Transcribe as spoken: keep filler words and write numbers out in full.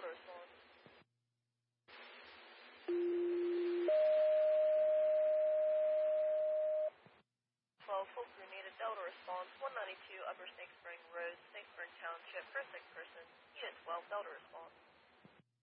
Delta response. twelve Full Grenada Delta response, one ninety-two Upper Snake Spring.